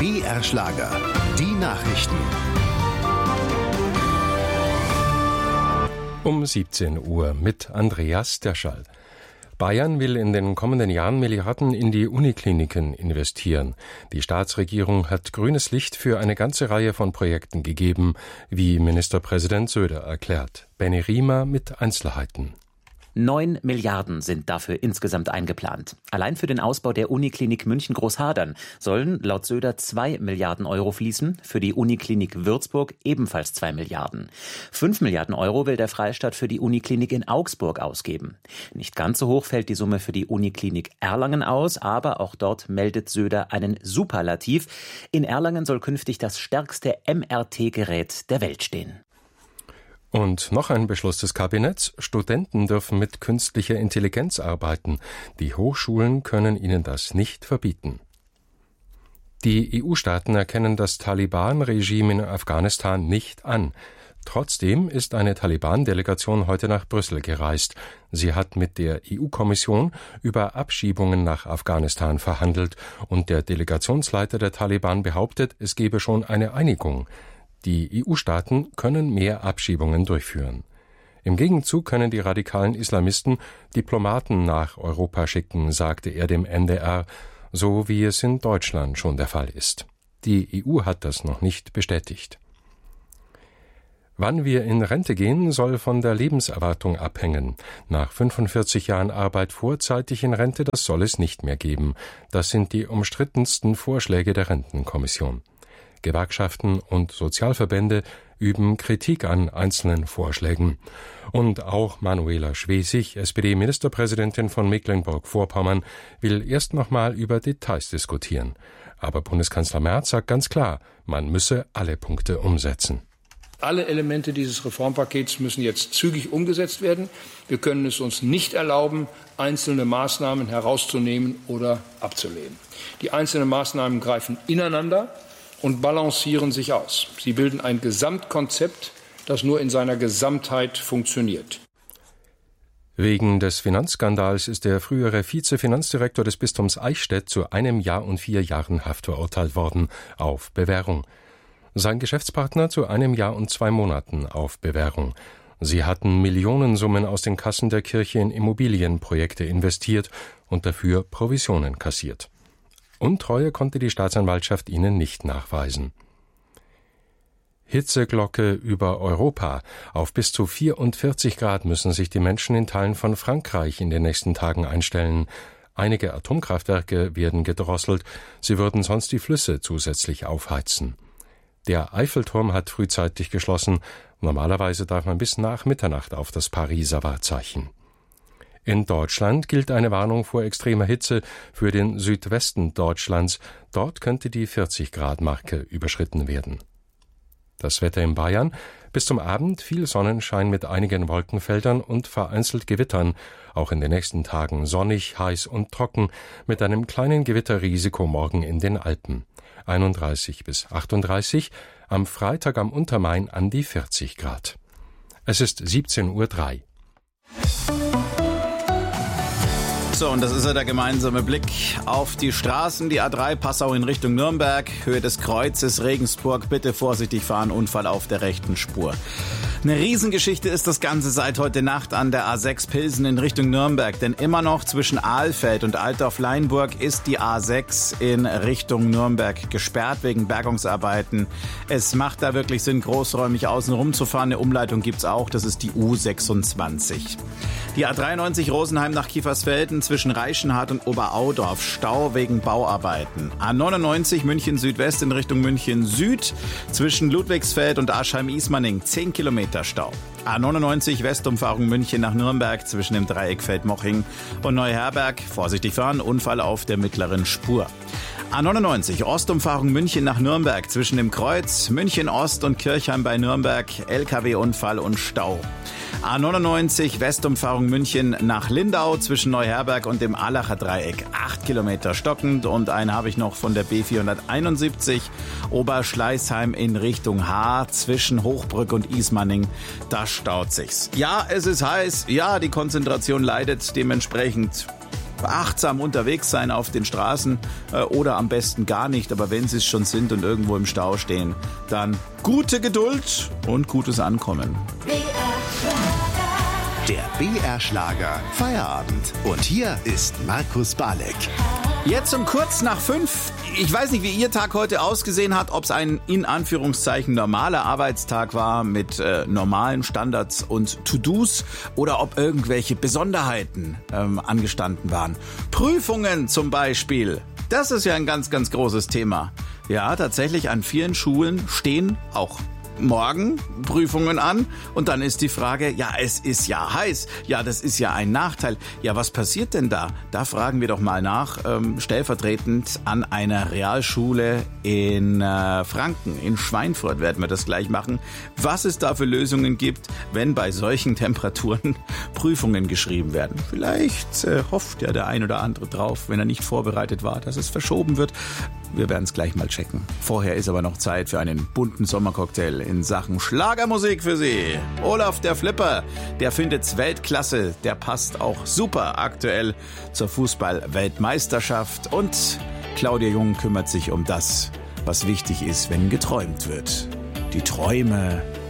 BR Schlager. Die Nachrichten. Um 17 Uhr mit Andreas Derschall. Bayern will in den kommenden Jahren Milliarden in die Unikliniken investieren. Die Staatsregierung hat grünes Licht für eine ganze Reihe von Projekten gegeben, wie Ministerpräsident Söder erklärt. Benny Riemer mit Einzelheiten. 9 Milliarden sind dafür insgesamt eingeplant. Allein für den Ausbau der Uniklinik München-Großhadern sollen laut Söder 2 Milliarden Euro fließen, für die Uniklinik Würzburg ebenfalls 2 Milliarden. 5 Milliarden Euro will der Freistaat für die Uniklinik in Augsburg ausgeben. Nicht ganz so hoch fällt die Summe für die Uniklinik Erlangen aus, aber auch dort meldet Söder einen Superlativ. In Erlangen soll künftig das stärkste MRT-Gerät der Welt stehen. Und noch ein Beschluss des Kabinetts. Studenten dürfen mit künstlicher Intelligenz arbeiten. Die Hochschulen können ihnen das nicht verbieten. Die EU-Staaten erkennen das Taliban-Regime in Afghanistan nicht an. Trotzdem ist eine Taliban-Delegation heute nach Brüssel gereist. Sie hat mit der EU-Kommission über Abschiebungen nach Afghanistan verhandelt und der Delegationsleiter der Taliban behauptet, es gebe schon eine Einigung. Die EU-Staaten können mehr Abschiebungen durchführen. Im Gegenzug können die radikalen Islamisten Diplomaten nach Europa schicken, sagte er dem NDR, so wie es in Deutschland schon der Fall ist. Die EU hat das noch nicht bestätigt. Wann wir in Rente gehen, soll von der Lebenserwartung abhängen. Nach 45 Jahren Arbeit vorzeitig in Rente, das soll es nicht mehr geben. Das sind die umstrittensten Vorschläge der Rentenkommission. Gewerkschaften und Sozialverbände üben Kritik an einzelnen Vorschlägen. Und auch Manuela Schwesig, SPD-Ministerpräsidentin von Mecklenburg-Vorpommern, will erst nochmal über Details diskutieren. Aber Bundeskanzler Merz sagt ganz klar, man müsse alle Punkte umsetzen. Alle Elemente dieses Reformpakets müssen jetzt zügig umgesetzt werden. Wir können es uns nicht erlauben, einzelne Maßnahmen herauszunehmen oder abzulehnen. Die einzelnen Maßnahmen greifen ineinander und balancieren sich aus. Sie bilden ein Gesamtkonzept, das nur in seiner Gesamtheit funktioniert. Wegen des Finanzskandals ist der frühere Vize-Finanzdirektor des Bistums Eichstätt zu 1 Jahr und 4 Jahren Haft verurteilt worden, auf Bewährung. Sein Geschäftspartner zu 1 Jahr und 2 Monaten auf Bewährung. Sie hatten Millionensummen aus den Kassen der Kirche in Immobilienprojekte investiert und dafür Provisionen kassiert. Untreue konnte die Staatsanwaltschaft ihnen nicht nachweisen. Hitzeglocke über Europa. Auf bis zu 44 Grad müssen sich die Menschen in Teilen von Frankreich in den nächsten Tagen einstellen. Einige Atomkraftwerke werden gedrosselt, sie würden sonst die Flüsse zusätzlich aufheizen. Der Eiffelturm hat frühzeitig geschlossen. Normalerweise darf man bis nach Mitternacht auf das Pariser Wahrzeichen. In Deutschland gilt eine Warnung vor extremer Hitze für den Südwesten Deutschlands. Dort könnte die 40-Grad-Marke überschritten werden. Das Wetter in Bayern. Bis zum Abend viel Sonnenschein mit einigen Wolkenfeldern und vereinzelt Gewittern. Auch in den nächsten Tagen sonnig, heiß und trocken mit einem kleinen Gewitterrisiko morgen in den Alpen. 31 bis 38, am Freitag am Untermain an die 40 Grad. Es ist 17:03 Uhr. So, und das ist ja der gemeinsame Blick auf die Straßen. Die A3 Passau in Richtung Nürnberg, Höhe des Kreuzes, Regensburg. Bitte vorsichtig fahren, Unfall auf der rechten Spur. Eine Riesengeschichte ist das Ganze seit heute Nacht an der A6 Pilsen in Richtung Nürnberg. Denn immer noch zwischen Ahlfeld und Altdorf-Leinburg ist die A6 in Richtung Nürnberg gesperrt wegen Bergungsarbeiten. Es macht da wirklich Sinn, großräumig außen rum zu fahren. Eine Umleitung gibt's auch, das ist die U26. Die A93 Rosenheim nach Kiefersfelden zwischen Reichenhart und Oberaudorf. Stau wegen Bauarbeiten. A99 München Südwest in Richtung München Süd. Zwischen Ludwigsfeld und Aschheim-Ismaning 10 Kilometer Stau. A99 Westumfahrung München nach Nürnberg zwischen dem Dreieck Feldmoching und Neuherberg. Vorsichtig fahren, Unfall auf der mittleren Spur. A99 Ostumfahrung München nach Nürnberg zwischen dem Kreuz, München Ost und Kirchheim bei Nürnberg. LKW-Unfall und Stau. A99 Westumfahrung München nach Lindau zwischen Neuherberg und dem Allacher Dreieck. 8 Kilometer stockend. Und einen habe ich noch von der B471 Oberschleißheim in Richtung Haar zwischen Hochbrück und Ismaning. Da staut sich's. Ja, es ist heiß. Ja, die Konzentration leidet dementsprechend. achtsam unterwegs sein auf den Straßen oder am besten gar nicht. Aber wenn sie es schon sind und irgendwo im Stau stehen, dann gute Geduld und gutes Ankommen. Der BR-Schlager Feierabend. Und hier ist Markus Balek. Jetzt um kurz nach 5. Ich weiß nicht, wie Ihr Tag heute ausgesehen hat, ob es ein in Anführungszeichen normaler Arbeitstag war mit normalen Standards und To-Dos oder ob irgendwelche Besonderheiten angestanden waren. Prüfungen zum Beispiel. Das ist ja ein ganz, ganz großes Thema. Ja, tatsächlich an vielen Schulen stehen auch morgen Prüfungen an und dann ist die Frage, ja, es ist ja heiß, ja, das ist ja ein Nachteil. Ja, was passiert denn da? Da fragen wir doch mal nach, stellvertretend an einer Realschule in Franken, in Schweinfurt werden wir das gleich machen, was es da für Lösungen gibt, wenn bei solchen Temperaturen Prüfungen geschrieben werden. Vielleicht hofft ja der ein oder andere drauf, wenn er nicht vorbereitet war, dass es verschoben wird. Wir werden es gleich mal checken. Vorher ist aber noch Zeit für einen bunten Sommercocktail in Sachen Schlagermusik für Sie. Olaf der Flipper, der findet's Weltklasse, der passt auch super aktuell zur Fußball-Weltmeisterschaft. Und Claudia Jung kümmert sich um das, was wichtig ist, wenn geträumt wird. Die Träume